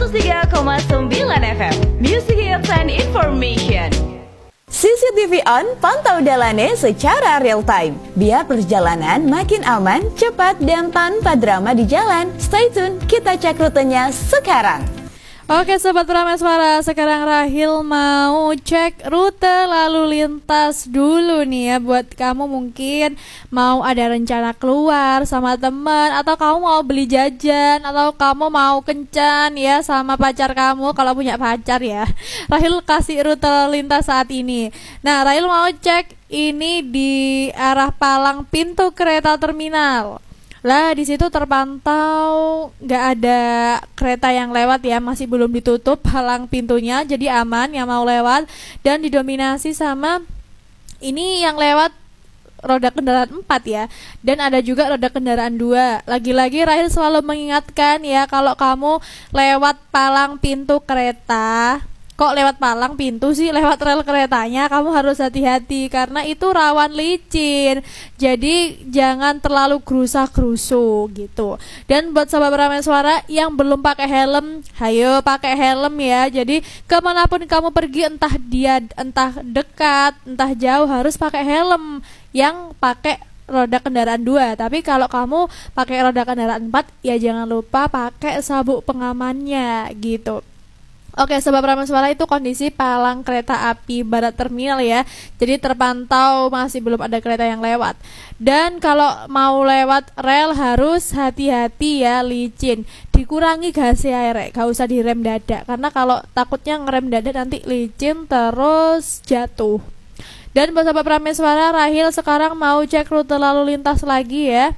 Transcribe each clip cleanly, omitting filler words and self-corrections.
103,9 FM Music Hits and Information. CCTV On, pantau Dalane secara real time. Biar perjalanan makin aman, cepat, dan tanpa drama di jalan. Stay tune, kita cek rutenya sekarang. Oke Sobat Prameswara, sekarang Rahil mau cek rute lalu lintas dulu nih ya. Buat kamu mungkin mau ada rencana keluar sama teman, atau kamu mau beli jajan, atau kamu mau kencan ya sama pacar kamu kalau punya pacar ya. Rahil kasih rute lalu lintas saat ini. Nah, Rahil mau cek ini di arah Palang, pintu kereta terminal. Lah di situ terpantau nggak ada kereta yang lewat ya, masih belum ditutup palang pintunya, jadi aman yang mau lewat, dan didominasi sama ini yang lewat roda kendaraan 4 ya, dan ada juga roda kendaraan 2. Lagi-lagi Rahil selalu mengingatkan ya, kalau kamu lewat palang pintu kereta, kok lewat palang pintu sih, lewat rel keretanya, kamu harus hati-hati karena itu rawan licin. Jadi jangan terlalu gerusa-gerusu gitu. Dan buat Sobat Prameswara yang belum pakai helm, hayo pakai helm ya. Jadi kemanapun kamu pergi, entah dekat, entah jauh, harus pakai helm yang pakai roda kendaraan 2. Tapi kalau kamu pakai roda kendaraan 4, ya jangan lupa pakai sabuk pengamannya gitu. Oke Sobat Prameswara, itu kondisi palang kereta api Barat Terminal ya. Jadi terpantau masih belum ada kereta yang lewat. Dan kalau mau lewat rel harus hati-hati ya, licin. Dikurangi gasnya ya, gak usah direm dadak, karena kalau takutnya ngerem dadak nanti licin terus jatuh. Dan buat Sobat Prameswara, Rahil sekarang mau cek rute lalu lintas lagi ya.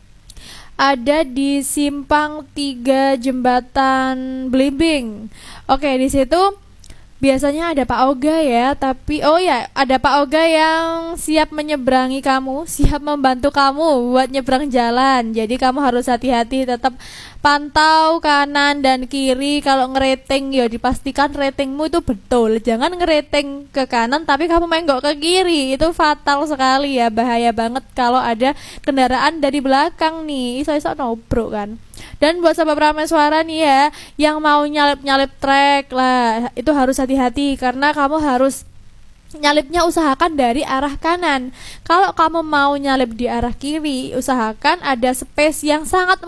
Ada di Simpang 3 Jembatan Belimbing. Oke, di situ biasanya ada Pak Oga ya, tapi ada Pak Oga yang siap menyeberangi kamu, siap membantu kamu buat nyebrang jalan. Jadi kamu harus hati-hati, tetap pantau kanan dan kiri. Kalau ngerating ya dipastikan ratingmu itu betul. Jangan ngerating ke kanan tapi kamu menggok ke kiri. Itu fatal sekali ya, bahaya banget kalau ada kendaraan dari belakang nih. Iso-iso nobrok kan. Dan buat Sobat Prameswara nih ya, yang mau nyalip-nyalip trek lah, itu harus hati-hati karena kamu harus nyalipnya usahakan dari arah kanan. Kalau kamu mau nyalip di arah kiri, usahakan ada space yang sangat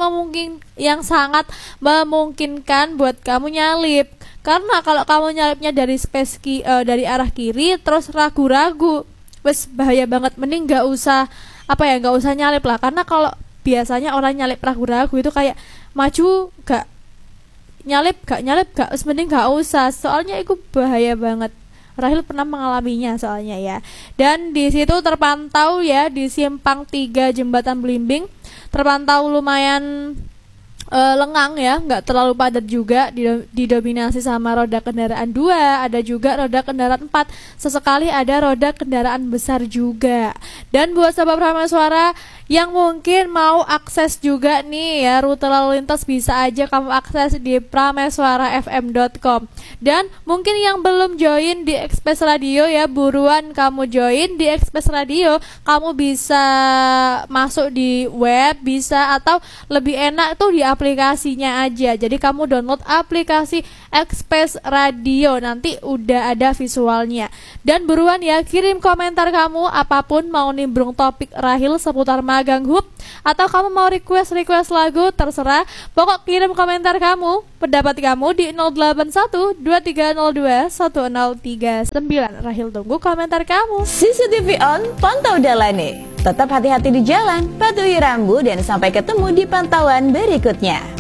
memungkinkan buat kamu nyalip. Karena kalau kamu nyalipnya dari dari arah kiri terus ragu-ragu, wes bahaya banget. Mending nggak usah nyalip lah. Karena kalau biasanya orang nyalip ragu-ragu itu kayak maju gak nyalip, mending gak usah, soalnya itu bahaya banget. Rahil pernah mengalaminya soalnya ya. Dan di situ terpantau ya, di Simpang 3 Jembatan Belimbing terpantau lumayan lengang ya, nggak terlalu padat juga, didominasi sama roda kendaraan 2, ada juga roda kendaraan 4, sesekali ada roda kendaraan besar juga. Dan buat Sobat Prameswara yang mungkin mau akses juga nih ya rute lalu lintas, bisa aja kamu akses di prameswarafm.com. Dan mungkin yang belum join di Express Radio ya, buruan kamu join di Express Radio. Kamu bisa masuk di web, bisa, atau lebih enak tuh di aplikasinya aja. Jadi kamu download aplikasi Express Radio, nanti udah ada visualnya. Dan buruan ya, kirim komentar kamu apapun, mau nimbrung topik Rahil seputar magang hub, atau kamu mau request lagu, terserah. Pokok kirim komentar kamu, pendapat kamu di 081 2302 1039. Rahil tunggu komentar kamu. CCTV On, pantau Dalane. Tetap hati-hati di jalan, patuhi rambu, dan sampai ketemu di pantauan berikutnya.